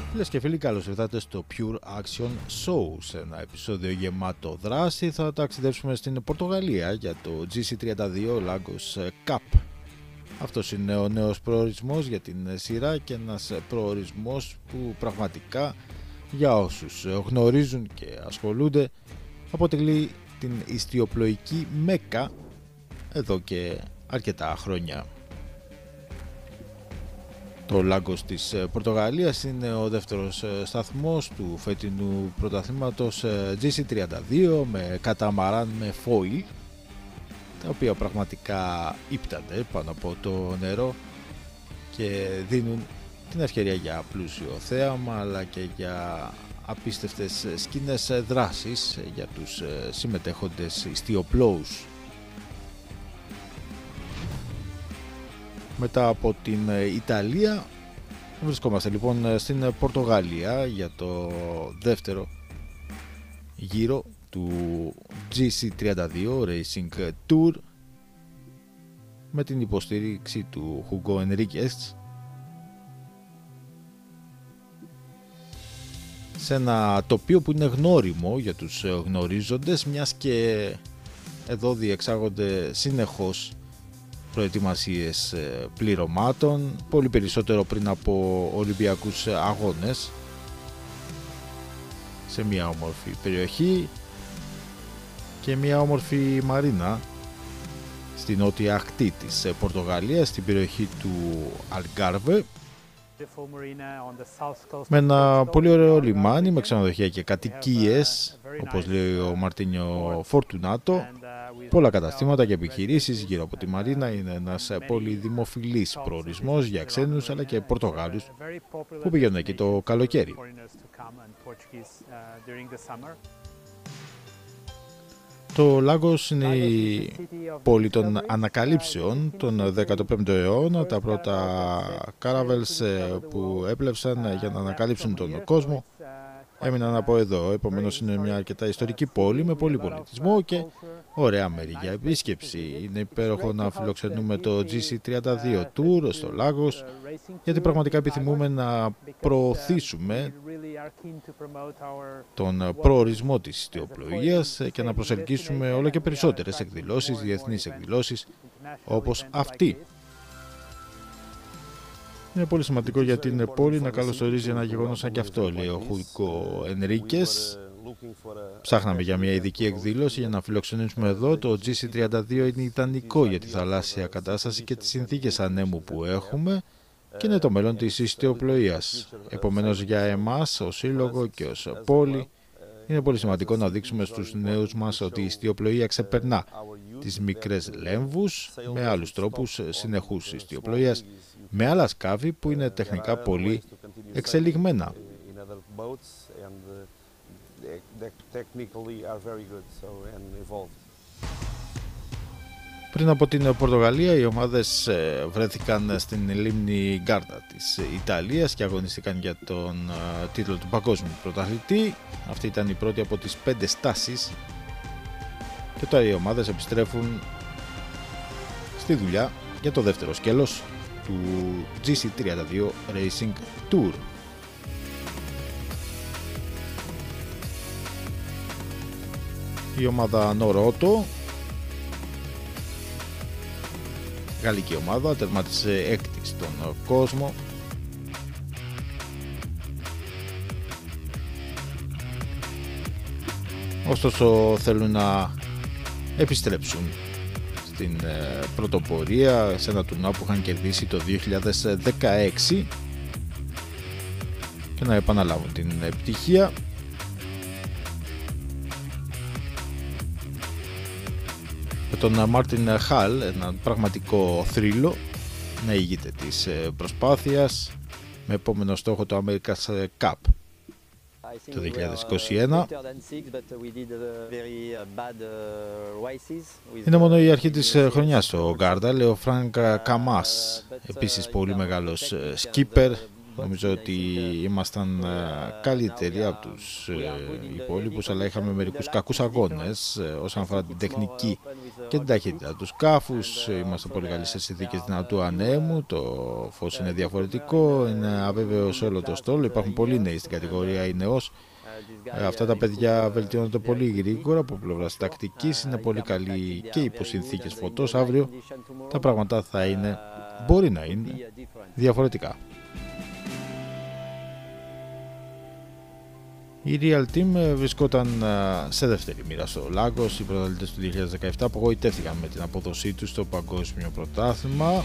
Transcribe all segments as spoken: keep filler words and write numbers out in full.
Φίλες και φίλοι, καλώς ήρθατε στο Pure Action Show. Σε ένα επεισόδιο γεμάτο δράση θα ταξιδέψουμε στην Πορτογαλία για το τζι σι τριάντα δύο Lagos Cup. Αυτός είναι ο νέος προορισμός για την σειρά και ένας προορισμός που πραγματικά για όσους γνωρίζουν και ασχολούνται αποτελεί την ιστιοπλοϊκή Μέκκα εδώ και αρκετά χρόνια. Το Λάγκος της Πορτογαλίας είναι ο δεύτερος σταθμός του φετινού πρωταθλήματος τζι σι τριάντα δύο με καταμαράν με φόιλ, τα οποία πραγματικά ύπτανται πάνω από το νερό και δίνουν την ευκαιρία για πλούσιο θέαμα αλλά και για απίστευτες σκηνές δράσης για τους συμμετέχοντες ιστιοπλόους. Μετά από την Ιταλία βρισκόμαστε λοιπόν στην Πορτογαλία για το δεύτερο γύρο του τζι σι τριάντα δύο Racing Tour με την υποστήριξη του Hugo Enriquez σε ένα τοπίο που είναι γνώριμο για τους γνωρίζοντες, μιας και εδώ διεξάγονται συνεχώς προετοιμασίες πληρωμάτων, πολύ περισσότερο πριν από Ολυμπιακούς αγώνες, σε μια όμορφη περιοχή και μια όμορφη μαρίνα στη νότια ακτή της Πορτογαλίας, στην περιοχή του Αλγκάρβε, με ένα πολύ ωραίο λιμάνι με ξενοδοχεία και κατοικίες, όπως λέει ο Μαρτίνιο Φορτουνάτο, πολλά καταστήματα και επιχειρήσεις γύρω από τη μαρίνα. Είναι ένας πολύ δημοφιλής προορισμός για ξένους αλλά και Πορτογάλους που πηγαίνουν εκεί το καλοκαίρι. Το Λάγκος είναι η πόλη των ανακαλύψεων τον δέκατο πέμπτο αιώνα. Τα πρώτα κάραβελς που έπλευσαν για να ανακαλύψουν τον κόσμο έμειναν από εδώ. Επομένως είναι μια αρκετά ιστορική πόλη με πολύ πολιτισμό και ωραία μέρη για επίσκεψη. Είναι υπέροχο να φιλοξενούμε το τζι σι τριάντα δύο Tour στο Λάγος, γιατί πραγματικά επιθυμούμε να προωθήσουμε τον προορισμό της ιστιοπλοείας και να προσελκύσουμε όλο και περισσότερες εκδηλώσεις, διεθνείς εκδηλώσεις όπως αυτή. Είναι πολύ σημαντικό για την πόλη να καλωσορίζει ένα γεγονός σαν και αυτό, λέει ο Χουγκό Ενρίκες. Ψάχναμε για μια ειδική εκδήλωση για να φιλοξενήσουμε εδώ. Το τζι σι τριάντα δύο είναι ιδανικό για τη θαλάσσια κατάσταση και τις συνθήκες ανέμου που έχουμε και είναι το μέλλον της ιστιοπλοείας. Επομένως για εμάς ως σύλλογο και ως πόλη είναι πολύ σημαντικό να δείξουμε στους νέους μας ότι η ιστιοπλοεία ξεπερνά τις μικρές λέμβους με άλλους τρόπους συνεχούς ιστιοπλοείας, με άλλα σκάφη που είναι τεχνικά πολύ εξελιγμένα. Πριν από την Πορτογαλία, οι ομάδες βρέθηκαν στην λίμνη Γκάρτα της Ιταλίας και αγωνίστηκαν για τον τίτλο του παγκόσμιου πρωταθλητή. Αυτή ήταν η πρώτη από τις πέντε στάσεις και τώρα οι ομάδες επιστρέφουν στη δουλειά για το δεύτερο σκέλος του τζι σι τριάντα δύο Racing Tour. Η ομάδα Νορότο, γαλλική ομάδα, τερμάτισε έκτη στον κόσμο. Ωστόσο θέλουν να επιστρέψουν στην πρωτοπορία σε ένα τουρνουά που είχαν κερδίσει το δύο χιλιάδες δεκαέξι και να επαναλάβουν την επιτυχία. Με τον Μάρτιν Χαλ, έναν πραγματικό θρύλο, να ηγείται της προσπάθειας με επόμενο στόχο το America's Cup το δύο χιλιάδες είκοσι ένα. Είναι μόνο η αρχή της χρονιάς στο Γκάρντα, λέει ο Φρανκ Καμάς, επίσης πολύ μεγάλος σκίπερ, Νομίζω ότι ήμασταν καλύτεροι από τους υπόλοιπους, αλλά είχαμε μερικούς κακούς αγώνες όσον αφορά την τεχνική και την ταχύτητα του σκάφους. Είμαστε πολύ καλοί σε συνθήκες δυνατού ανέμου, το φως είναι διαφορετικό, είναι αβέβαιο σε όλο το στόλο, υπάρχουν πολλοί νέοι στην κατηγορία η νεός. Αυτά τα παιδιά βελτιώνονται πολύ γρήγορα από πλευράς τακτικής, είναι πολύ καλοί και υπό συνθήκες φωτός. Αύριο τα πράγματα θα είναι, μπορεί να είναι, διαφορετικά. Η Real Team βρισκόταν σε δεύτερη μοίρα στο Lagos. Οι πρωταθλητές του δύο χιλιάδες δεκαεπτά απογοητεύτηκαν με την απόδοσή τους στο παγκόσμιο πρωτάθλημα.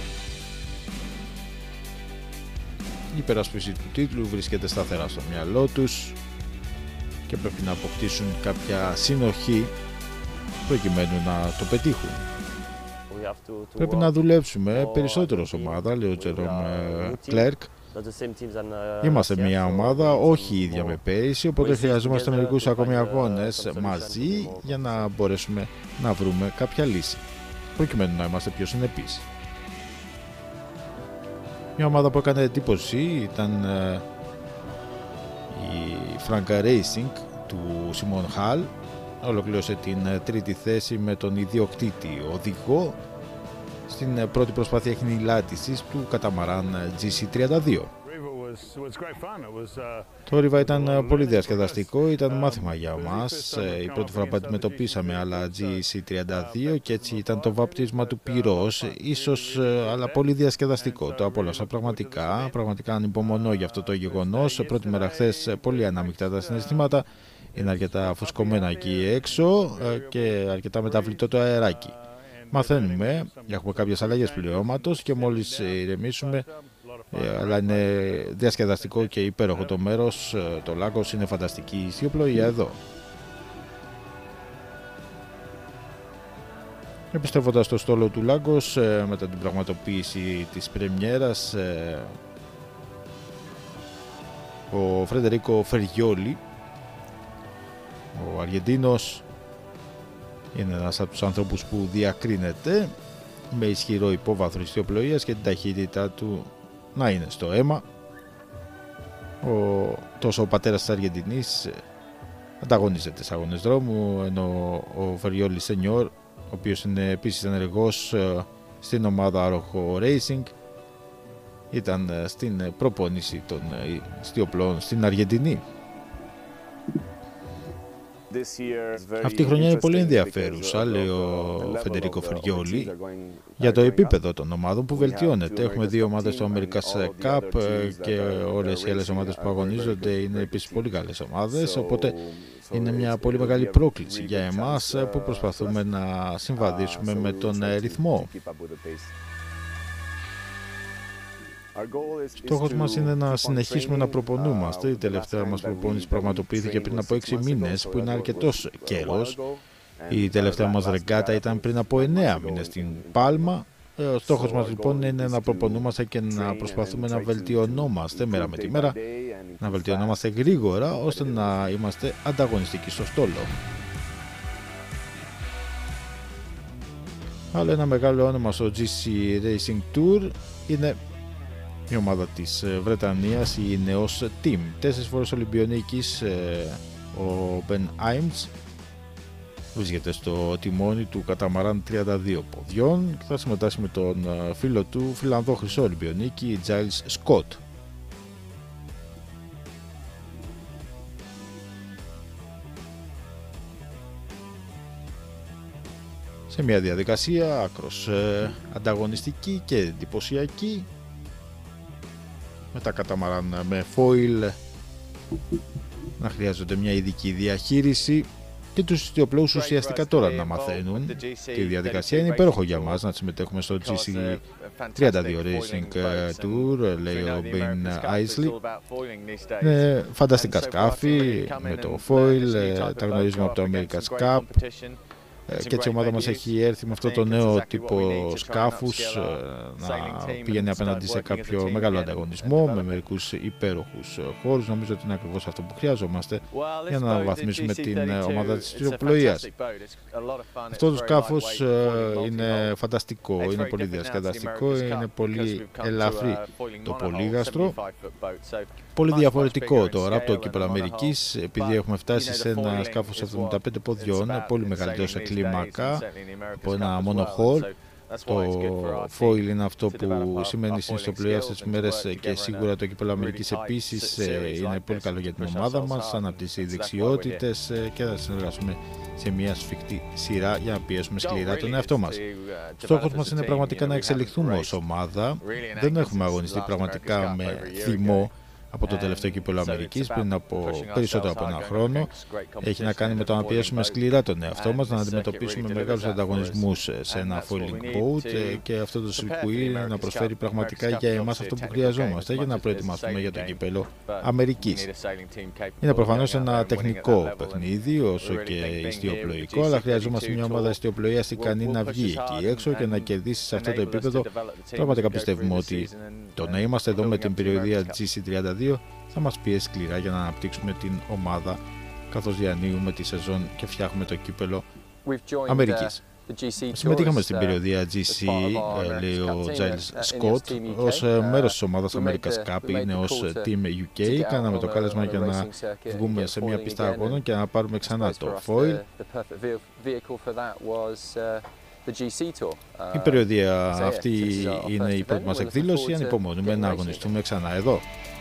Η υπεράσπιση του τίτλου βρίσκεται σταθερά στο μυαλό τους και πρέπει να αποκτήσουν κάποια συνοχή προκειμένου να το πετύχουν. Πρέπει να δουλέψουμε περισσότερο ως ομάδα, λέει ο Τζερόμ Κλέρκ. Είμαστε μια ομάδα, όχι η ίδια με πέρυσι, οπότε χρειαζόμαστε μερικούς ακόμη αγώνες μαζί για να μπορέσουμε να βρούμε κάποια λύση, προκειμένου να είμαστε πιο συνεπείς. Μια ομάδα που έκανε εντύπωση ήταν η Franca Racing του Σιμών Χαλ. Ολοκλήρωσε την τρίτη θέση με τον ιδιοκτήτη οδηγό στην πρώτη προσπάθεια χνηλάτησης του καταμαράν τζι σι τριάντα δύο. Το Ρίβα ήταν πολύ διασκεδαστικό, ήταν μάθημα για μας. Η πρώτη φορά που αντιμετωπίσαμε άλλα τζι σι τριάντα δύο και έτσι ήταν το βάπτισμα του πυρός, ίσως, αλλά πολύ διασκεδαστικό. Το απόλαυσα πραγματικά, πραγματικά ανυπομονώ για αυτό το γεγονός. Πρώτη μέρα χθες, πολύ ανάμεικτα τα συναισθήματα, είναι αρκετά φουσκωμένα εκεί έξω και αρκετά μεταβλητό το αεράκι. Μαθαίνουμε, έχουμε κάποιες αλλαγές πληρώματος και μόλις ηρεμήσουμε, αλλά είναι διασκεδαστικό και υπέροχο το μέρος, το Lagos είναι φανταστική η ιστιοπλοεία εδώ. Επιστρέφοντας στο στόλο του Lagos, μετά την πραγματοποίηση της πρεμιέρας, ο Φρεντερίκο Φεριόλι, ο Αργεντίνος, είναι ένας από τους ανθρώπους που διακρίνεται με ισχυρό υπόβαθρο ιστιοπλοείας και την ταχύτητά του να είναι στο αίμα. Ο, τόσο ο πατέρας της Αργεντινής ανταγωνίζεται σε αγώνες δρόμου, ενώ ο Φεριόλι Σενιόρ, ο οποίος είναι επίσης ενεργός στην ομάδα Arojo Racing, ήταν στην προπόνηση των ιστιοπλών στην Αργεντινή. Αυτή η χρονιά είναι πολύ ενδιαφέρουσα, λέει ο Φεντερίκο Φεριόλι, για το επίπεδο των ομάδων που βελτιώνεται. Έχουμε δύο ομάδες στο America's Cup και όλες οι άλλες ομάδες που αγωνίζονται είναι επίσης πολύ καλές ομάδες, οπότε είναι μια πολύ μεγάλη πρόκληση για εμάς που προσπαθούμε να συμβαδίσουμε με τον ρυθμό. Στόχος μας είναι να συνεχίσουμε να προπονούμαστε. Η τελευταία μας προπόνηση πραγματοποιήθηκε πριν από έξι μήνες, που είναι αρκετός καιρός. Η τελευταία μας ρεγκάτα ήταν πριν από εννέα μήνες στην Πάλμα. Ο στόχος μας λοιπόν είναι να προπονούμαστε και να προσπαθούμε να βελτιωνόμαστε μέρα με τη μέρα, να βελτιωνόμαστε γρήγορα ώστε να είμαστε ανταγωνιστικοί στο στόλο. Άλλο ένα μεγάλο όνομα στο τζι σι Racing Tour είναι η ομάδα της Βρετανίας, η Ineos Team. Τέσσερις φορές Ολυμπιονίκης, ο Ben Imes βρίσκεται στο τιμόνι του καταμαράν τριάντα δύο ποδιών και θα συμμετάσχει με τον φίλο του Φιλανδό χρυσό Ολυμπιονίκη, Giles Scott. Σε μια διαδικασία άκρος ανταγωνιστική και εντυπωσιακή, με τα καταμαράν με foil να χρειάζονται μια ειδική διαχείριση και τους ιστιοπλώους ουσιαστικά τώρα να μαθαίνουν τη διαδικασία. Είναι υπέροχο για μας να συμμετέχουμε στο τζι σι τριάντα δύο Racing Tour, λέει ο Ben Isley. Είναι φανταστικά σκάφη με το foil, τα γνωρίζουμε από το America's Cup. και έτσι η ομάδα μας έχει έρθει με αυτό το νέο τύπο σκάφους να πηγαίνει απέναντι σε κάποιο μεγάλο ανταγωνισμό με μερικούς υπέροχους χώρους. Νομίζω ότι είναι ακριβώς αυτό που χρειάζομαστε για να αναβαθμίσουμε την ομάδα της τυπολογίας. Αυτό το σκάφος είναι φανταστικό, είναι πολύ διασκεδαστικό, είναι πολύ ελαφρύ το πολύγαστρο. Πολύ διαφορετικό τώρα από το κύπελλο Αμερικής, επειδή έχουμε φτάσει σε ένα σκάφος εβδομήντα πέντε ποδιών, πολύ μεγαλύτερο σε κλίμακα, από ένα μόνο χολ. Το foil είναι αυτό που σημαίνει συνιστοπλοεία αυτές τις μέρες και σίγουρα το κύπελλο Αμερικής επίσης είναι πολύ καλό για την ομάδα μας, αναπτύσσει δεξιότητες και θα συνεργαστούμε σε μια σφιχτή σειρά για να πιέσουμε σκληρά τον εαυτό μας. Στόχος μας είναι πραγματικά να εξελιχθούμε ως ομάδα. Δεν έχουμε αγωνιστεί πραγματικά με θυμό από το τελευταίο κύπελλο Αμερικής πριν από περισσότερο από ένα χρόνο. Έχει να κάνει με το να πιέσουμε σκληρά τον εαυτό μας, να αντιμετωπίσουμε μεγάλους ανταγωνισμούς σε ένα foiling boat και αυτό το σιρκουί να προσφέρει πραγματικά για εμάς αυτό που χρειαζόμαστε για να προετοιμαστούμε για το κύπελλο Αμερικής. Είναι προφανώς ένα τεχνικό παιχνίδι όσο και ιστιοπλοϊκό, αλλά χρειαζόμαστε μια ομάδα ιστιοπλοείας ικανή να βγει εκεί έξω και να κερδίσει σε αυτό το επίπεδο. Πραγματικά πιστεύουμε ότι το να είμαστε εδώ με την περιοδία τζι σι τριάντα δύο θα μας πιέσει σκληρά για να αναπτύξουμε την ομάδα καθώς διανοίγουμε τη σεζόν και φτιάχνουμε το κύπελλο Αμερικής. Συμμετείχαμε στην περιοδία τζι σι, λέει ο Giles Scott, ως μέρος της ομάδας America's Cup, είναι ως Team γιου κέι. Κάναμε το κάλεσμα για να βγούμε σε μια πίστα αγώνων και να πάρουμε ξανά το foil. Η περιοδία αυτή είναι η πρώτη μας εκδήλωση, ανυπομονούμε να αγωνιστούμε ξανά εδώ.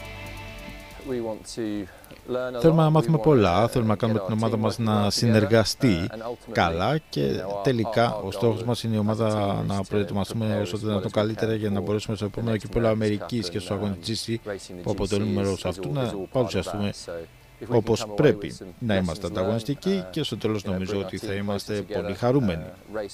Θέλουμε να μάθουμε πολλά, θέλουμε να κάνουμε την ομάδα μας να συνεργαστεί καλά και τελικά ο στόχος μας είναι η ομάδα να προετοιμαστούμε όσο το δυνατόν καλύτερα για να μπορέσουμε στο επόμενο κύπελλο Αμερικής και στους αγώνες τζι σι που αποτελούν μέρος αυτού να παρουσιαστούμε όπως πρέπει, να είμαστε ανταγωνιστικοί και στο τέλος νομίζω ότι θα είμαστε πολύ χαρούμενοι.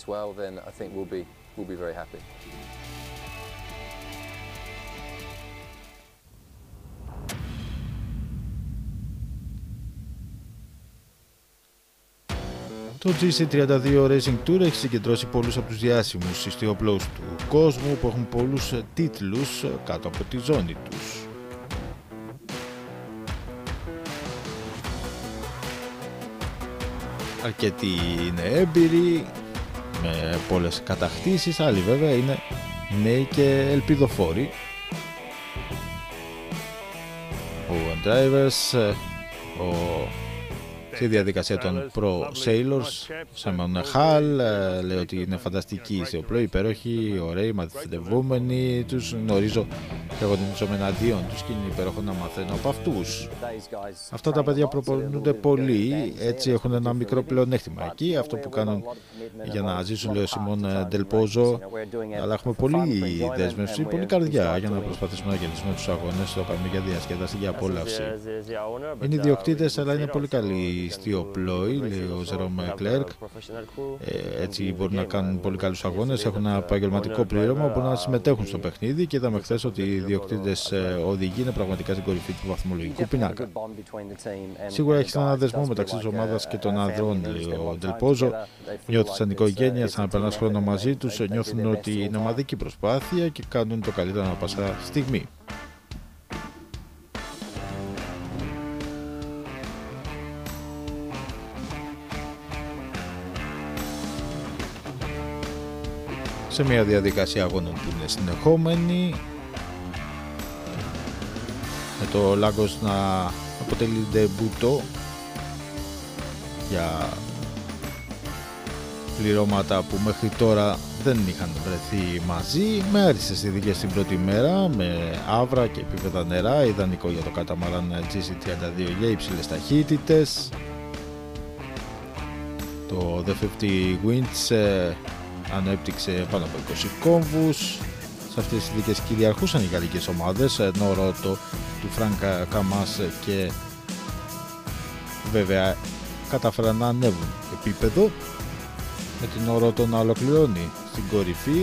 Το τζι σι τριάντα δύο Racing Tour έχει συγκεντρώσει πολλούς από τους διάσημους ιστιοπλόους του κόσμου που έχουν πολλούς τίτλους κάτω από τη ζώνη τους. Αρκετοί είναι έμπειροι, με πολλές κατακτήσεις, άλλοι βέβαια είναι νέοι και ελπιδοφόροι. Ο drivers, ο στη διαδικασία των Pro Sailors, Σάμον Χαλ, λέει ότι είναι φανταστικοί ιστιοπλόοι, υπέροχοι, ωραίοι, μαθητευόμενοι, τους γνωρίζω και εγώ την εναντίον τους και είναι υπέροχο να μαθαίνω από αυτούς. Αυτά τα παιδιά προπονούνται πολύ, έτσι έχουν ένα μικρό πλεονέκτημα εκεί, αυτό που κάνουν για να ζήσουν, λέει ο Σιμών Ντελπόζο, αλλά έχουμε πολύ δέσμευση, πολύ καρδιά για να προσπαθήσουμε να κερδίσουμε τους αγώνες, το κάνουμε για διασκέδαση, για απόλαυση. Είναι ιδιοκτήτες, αλλά είναι πολύ καλοί ιστιοπλόοι, λέει ο Ζερόμ Κλέρκ. Ε, έτσι μπορούν να κάνουν πολύ καλούς αγώνες, έχουν ένα επαγγελματικό πλήρωμα, μπορούν να συμμετέχουν στο παιχνίδι και είδαμε χθες ότι οι ιδιοκτήτες οδηγοί είναι πραγματικά στην κορυφή του βαθμολογικού πινάκα. Σίγουρα έχει έναν δεσμό μεταξύ της ομάδας και των ανδρών, λέει ο Ντελπόζο. Νιώθουν σαν οικογένεια, σαν να περνάς χρόνο μαζί τους, νιώθουν ότι είναι ομαδική προσπάθεια και κάνουν το καλύτερο ανά πάσα στιγμή. Σε μια διαδικασία αγώνων που είναι συνεχόμενη, με το Lagos να αποτελεί ντεμπούτο για πληρώματα που μέχρι τώρα δεν είχαν βρεθεί μαζί, με άριστες ειδικές στην πρώτη μέρα, με άβρα και επίπεδα νερά, ιδανικό για το καταμαράν τζι σι τριάντα δύο για υψηλές ταχύτητες. Το The πενήντα Winds ανέπτυξε πάνω από είκοσι κόμβους. Σε αυτές τις ειδικές κυριαρχούσαν οι γαλλικές ομάδες, Νορότο του Φρανκ Καμάς και βέβαια κατάφεραν να ανέβουν επίπεδο, με την Νορότο να ολοκληρώνει στην κορυφή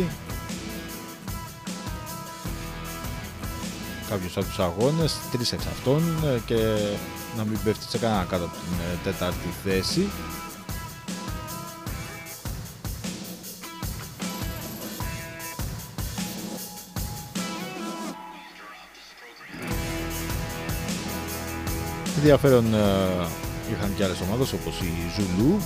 κάποιους από τους αγώνες, τρεις εξ αυτών, και να μην πέφτει σε κανένα κάτω από την τέταρτη θέση. Ενδιαφέρον είχαν και άλλες ομάδες όπως η Ζουλού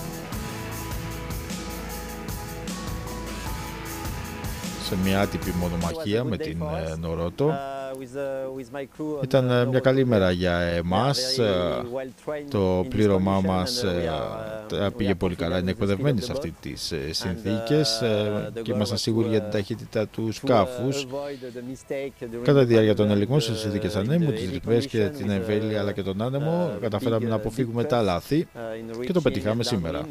σε μια άτυπη μονομαχία με την Νορότο. Ήταν μια καλή μέρα για εμάς. Το πλήρωμά μας πήγε πολύ καλά. Είναι εκπαιδευμένοι σε αυτές τις συνθήκες και ήμασταν σίγουροι για την ταχύτητα του σκάφους. Κατά τη διάρκεια των ελιγμών στις συνθήκες ανέμου, τις ρυθμές και την εμβέλεια αλλά και τον άνεμο, καταφέραμε να αποφύγουμε τα λάθη και το πετύχαμε σήμερα.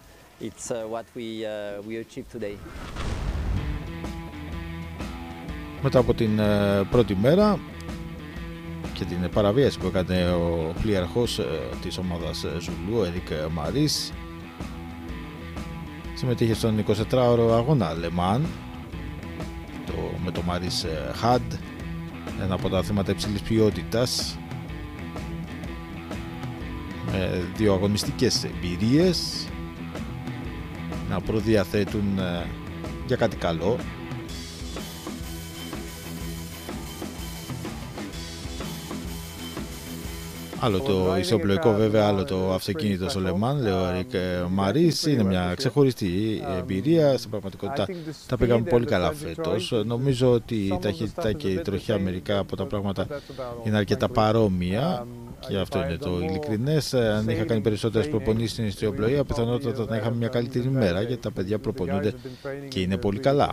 Μετά από την ε, πρώτη μέρα και την παραβίαση που έκανε ο πλοίαρχος ε, της ομάδας Ζουλού, ο Ερικ Μαρίς, συμμετείχε στον εικοσιτετράωρο αγώνα Λεμάν το, με το Μαρίς Χαντ, ένα από τα θέματα υψηλής ποιότητας, με δύο αγωνιστικές εμπειρίες να προδιαθέτουν ε, για κάτι καλό. Άλλο το ισοπλοϊκό βέβαια, άλλο το αυτοκίνητο στο Λεμάν, λέει ο Ερικ Μαρίς. Είναι μια ξεχωριστή εμπειρία. Στην πραγματικότητα τα πήγαμε πολύ καλά φέτος. Νομίζω ότι η ταχύτητα και η τροχιά μερικά από τα πράγματα είναι αρκετά παρόμοια και αυτό είναι το ειλικρινές. Αν είχα κάνει περισσότερες προπονήσεις στην ιστιοπλοεία, πιθανότατα να είχαμε μια καλύτερη μέρα, γιατί τα παιδιά προπονούνται και είναι πολύ καλά.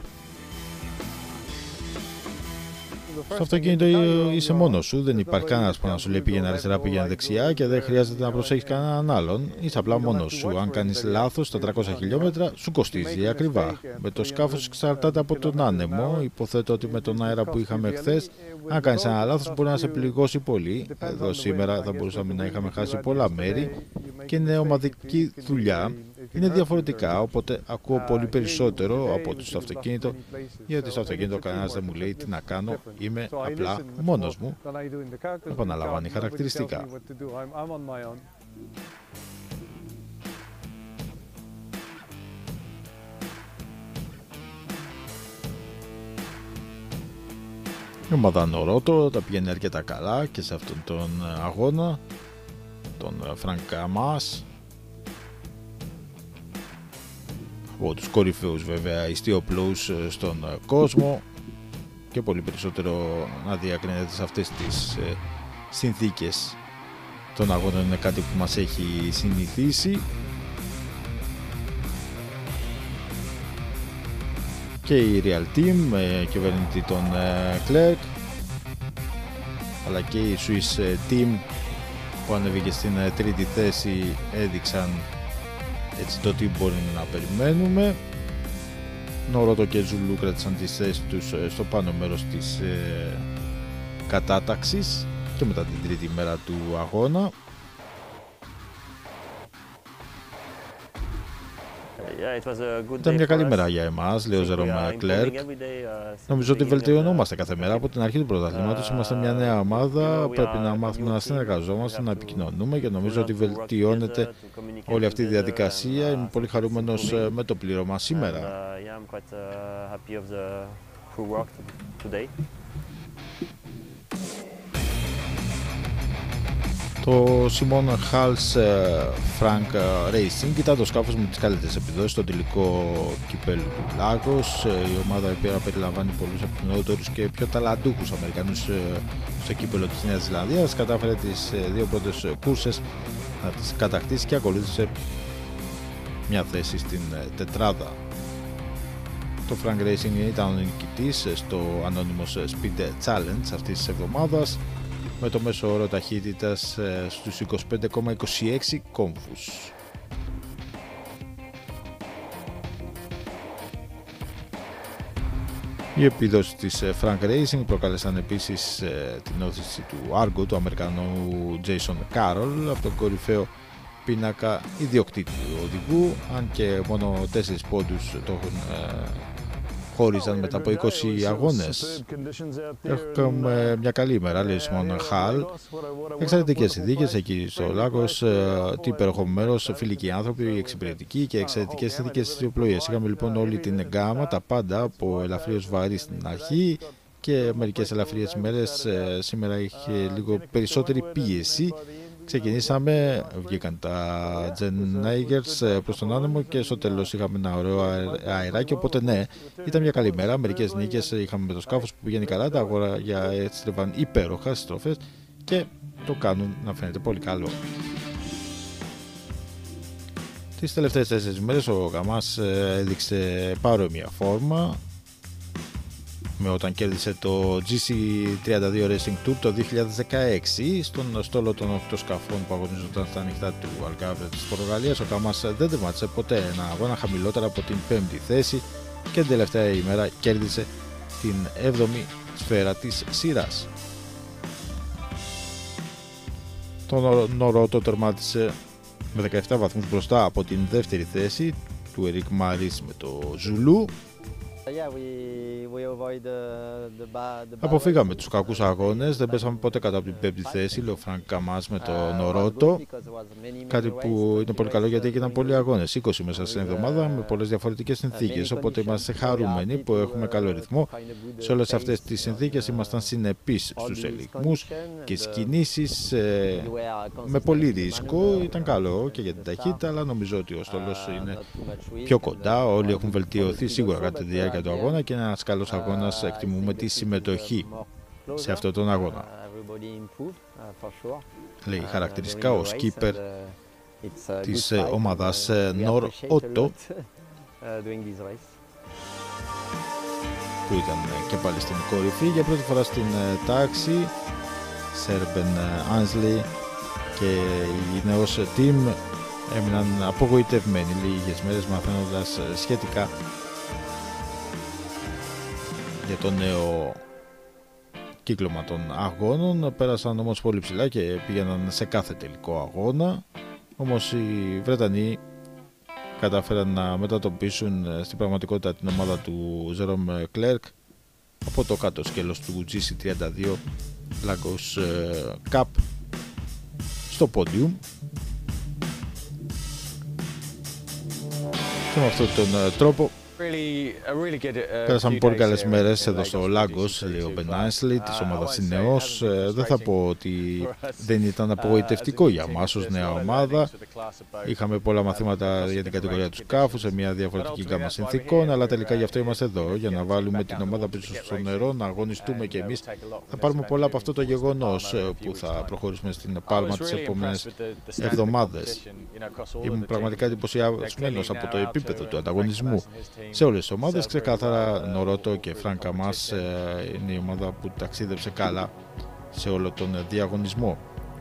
Στο αυτοκίνητο είσαι μόνος σου, δεν υπάρχει κανένας που να σου λέει πήγαινε αριστερά, πήγαινε δεξιά και δεν χρειάζεται να προσέχεις κανέναν άλλον. Είσαι απλά μόνος σου. Αν κάνεις λάθος στα τριακόσια χιλιόμετρα, σου κοστίζει ακριβά. Με το σκάφος εξαρτάται από τον άνεμο. Υποθέτω ότι με τον αέρα που είχαμε χθες, αν κάνεις ένα λάθος, μπορεί να σε πληγώσει πολύ. Εδώ σήμερα θα μπορούσαμε να είχαμε χάσει πολλά μέρη και είναι ομαδική δουλειά. Είναι διαφορετικά, οπότε ακούω πολύ περισσότερο από το στο αυτοκίνητο, γιατί στο αυτοκίνητο κανένας δεν μου λέει τι να κάνω, είμαι απλά μόνος μου. Επαναλαμβάνει χαρακτηριστικά. Η ομάδα Νορότο τα πηγαίνει αρκετά καλά και σε αυτόν τον αγώνα, τον Φρανκ Μας, από τους κορυφαίους βέβαια ιστιοπλοούς στον κόσμο και πολύ περισσότερο να διακρίνεται σε αυτές τις ε, συνθήκες των αγώνων, είναι κάτι που μας έχει συνηθίσει. Και η Real Team, ε, κυβερνητή τον ε, Clerc, αλλά και η Swiss Team που ανέβηκε στην ε, τρίτη θέση, έδειξαν έτσι το τι μπορεί να περιμένουμε. Νορότο και Ζουλού κράτησαν τις θέσεις τους στο πάνω μέρος της ε, κατάταξης και μετά την τρίτη μέρα του αγώνα. Ήταν μια καλή μέρα για εμάς, λέει ο Ζερόμ Κλέρκ. Νομίζω ότι βελτιωνόμαστε κάθε μέρα. Από την αρχή του πρωταθλήματος είμαστε μια νέα ομάδα. Πρέπει να μάθουμε να συνεργαζόμαστε, να επικοινωνούμε και νομίζω ότι βελτιώνεται όλη αυτή η διαδικασία. Είμαι πολύ χαρούμενος με το πλήρωμα σήμερα. Το Simon Hals Frank Racing ήταν το σκάφος με τις καλύτερες επιδόσεις στο τελικό κυπέλλου του Λάγος. Η ομάδα η οποία περιλαμβάνει πολλούς από τους νεότερους και πιο ταλαντούχους Αμερικανούς στο κύπελλο της Νέας Ζηλανδίας. Κατάφερε τις δύο πρώτες κούρσες να τις κατακτήσει και ακολούθησε μια θέση στην τετράδα. Το Frank Racing ήταν ο νικητής στο Anonymous Speed Challenge αυτής της εβδομάδας, με το μέσο όρο ταχύτητας στους είκοσι πέντε κόμμα είκοσι έξι κόμβους. Οι επιδόσεις της Frank Racing προκάλεσαν επίσης την όθηση του Argo, του Αμερικανού Jason Carroll, από τον κορυφαίο πίνακα ιδιοκτήτη του οδηγού, αν και μόνο τέσσερις πόντους το έχουν χώριζαν μετά από είκοσι αγώνες. Έχουμε μια καλή ημέρα, λέει ο Σιμών Χαλ. Εξαιρετικές συνθήκες εκεί στο Λάγος, τι υπέροχο μέρος, φιλικοί άνθρωποι, εξυπηρετικοί και εξαιρετικές συνθήκες στις πλοίες. Είχαμε λοιπόν όλη την γκάμα, τα πάντα, από ελαφρίως βαρύ στην αρχή και μερικές ελαφριές μέρες. Σήμερα είχε λίγο περισσότερη πίεση Ξεκινήσαμε, βγήκαν τα Gen Nagers προς τον άνεμο και στο τέλος είχαμε ένα ωραίο αεράκι, οπότε ναι, ήταν μια καλή μέρα, μερικές νίκες είχαμε με το σκάφος που πηγαίνει καλά, τα αγόρια έστρεβαν υπέροχα στις στροφές και το κάνουν να φαίνεται πολύ καλό. Τις τελευταίες τέσσερις μέρες ο Καμάς έδειξε παρόμοια φόρμα με όταν κέρδισε το τζι σι τριάντα δύο Racing Tour το δύο χιλιάδες δεκαέξι στον στόλο των οκτώ σκαφών που αγωνίζονταν στα ανοιχτά του Algarve της Πορτογαλίας. Ο Καμάς δεν τερμάτισε ποτέ ένα αγώνα χαμηλότερα από την πέμπτη θέση και την τελευταία ημέρα κέρδισε την έβδομη σφαίρα της σειράς. Το Νορότο τερμάτισε με δεκαεπτά βαθμούς μπροστά από την δεύτερη θέση του Ερικ Μαρίς με το Ζουλού. Αποφύγαμε τους κακούς αγώνες, δεν πέσαμε ποτέ κάτω από την πέμπτη θέση, λέει ο Φρανκ Καμάς με το Νορότο. Κάτι που είναι πολύ καλό γιατί έγιναν πολλοί αγώνες, είκοσι μέσα στην εβδομάδα με πολλές διαφορετικές συνθήκες. Οπότε είμαστε χαρούμενοι που έχουμε καλό ρυθμό. Σε όλες αυτές τις συνθήκες ήμασταν συνεπείς στους ελιγμούς και στις κινήσεις ε, με πολύ ρίσκο. Ήταν καλό και για την ταχύτητα, αλλά νομίζω ότι ο στόλος είναι πιο κοντά. Όλοι έχουν βελτιωθεί σίγουρα κατά τη διάρκεια του αγώνα και ένας καλός αγώνας, εκτιμούμε τη συμμετοχή σε αυτόν τον αγώνα. Λέει χαρακτηριστικά ο σκίπερ της ομάδας Νορότο που ήταν και πάλι στην κορυφή για πρώτη φορά στην τάξη. Σέρμπεν Άνσλι και η νέος team έμειναν απογοητευμένοι λίγες μέρες μαθαίνοντας σχετικά για το νέο κύκλωμα των αγώνων. Πέρασαν όμως πολύ ψηλά και πήγαιναν σε κάθε τελικό αγώνα. Όμως οι Βρετανοί καταφέραν να μετατοπίσουν στην πραγματικότητα την ομάδα του Ζερόμ Κλέρκ από το κάτω σκέλος του τζι σι τριάντα δύο Lagos Cup στο πόντιουμ. Και με αυτόν τον τρόπο πέρασαν πολύ καλές μέρες εδώ στο Λάγκος, λέει ο Ben Ainslie της ομάδας Ινεός. Δεν θα πω ότι δεν ήταν απογοητευτικό για μας ως νέα ομάδα. Είχαμε πολλά μαθήματα για την κατηγορία του σκάφου σε μια διαφορετική γκάμα συνθήκων, αλλά τελικά γι' αυτό είμαστε εδώ, για να βάλουμε την ομάδα πίσω στο νερό, να αγωνιστούμε κι εμείς. Θα πάρουμε πολλά από αυτό το γεγονός που θα προχωρήσουμε στην Πάλμα τις επόμενες εβδομάδες. Ήμουν πραγματικά εντυπωσιασμένος από το επίπεδο του ανταγωνισμού σε όλες τις ομάδες. Ξεκάθαρα Νορότο και Φρανκ Καμάς είναι η ομάδα που ταξίδεψε καλά σε όλο τον διαγωνισμό.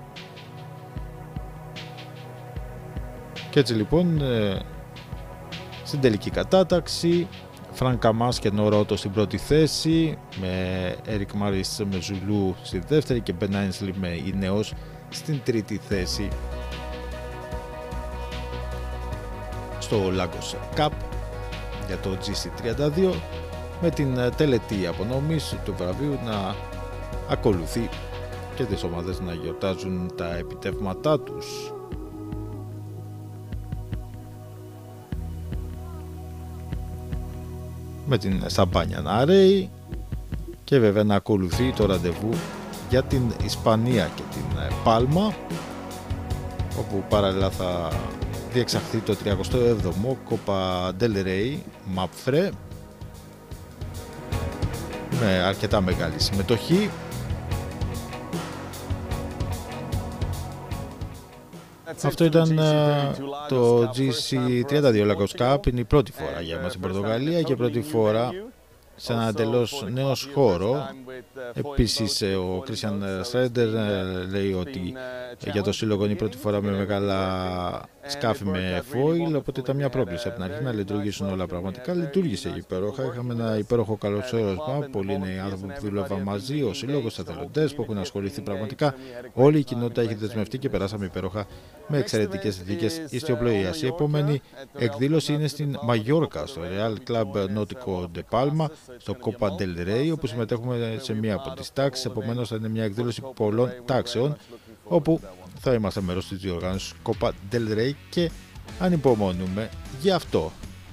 Και έτσι λοιπόν στην τελική κατάταξη Φρανκ Καμάς και Νορότο στην πρώτη θέση, με Ερικ Μαρίς με Ζουλού στη δεύτερη και Ben Ainslie με Ινεός στην τρίτη θέση στο Lagos Cup για το τζι σι τριάντα δύο, με την τελετή απονομής του βραβείου να ακολουθεί και τις ομάδες να γιορτάζουν τα επιτεύγματά τους. Με την σαμπάνια να ρέει και βέβαια να ακολουθεί το ραντεβού για την Ισπανία και την Πάλμα, όπου παράλληλα θα διεξαχθεί το τριακοστό έβδομο Copa del Rey Mapfre με αρκετά μεγάλη συμμετοχή. Αυτό ήταν το τζι σι τριάντα δύο Lagos Cup. Είναι η πρώτη φορά για μας στην Πορτογαλία και πρώτη φορά σε ένα εντελώς νέο χώρο. Επίσης ο Κρίστιαν Στρέντερ λέει ότι για το σύλλογο είναι η πρώτη φορά με μεγάλα σκάφη με foil, οπότε ήταν μια πρόκληση από την αρχή να λειτουργήσουν όλα πραγματικά. Λειτουργήσε υπέροχα, είχαμε ένα υπέροχο καλωσόρισμα, πολλοί νέοι άνθρωποι που δούλευαν μαζί, ο σύλλογος, εθελοντές που έχουν ασχοληθεί πραγματικά. Όλη η κοινότητα έχει δεσμευτεί και περάσαμε υπέροχα με εξαιρετικές συνθήκες ιστιοπλοείας. Η επόμενη εκδήλωση είναι στην Μαγιόρκα, στο Real Club Nautico de Palma, στο Copa del Rey, όπου συμμετέχουμε σε μία από τις τάξεις. Επομένως θα είναι μια εκδήλωση πολλών τάξεων, όπου θα είμαστε μέρος της διοργάνωσης Copa del Rey και ανυπομονούμε γι' αυτό.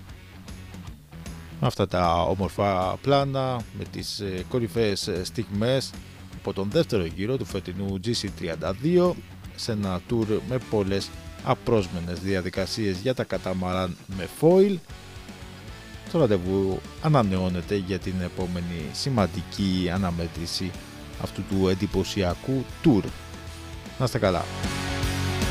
Με αυτά τα όμορφα πλάνα, με τις κορυφαίες στιγμές από τον δεύτερο γύρο του φετινού τζι σι τριάντα δύο, σε ένα tour με πολλές απρόσμενες διαδικασίες για τα καταμαράν με foil. Το ραντεβού ανανεώνεται για την επόμενη σημαντική αναμέτρηση αυτού του εντυπωσιακού tour. Να είστε καλά.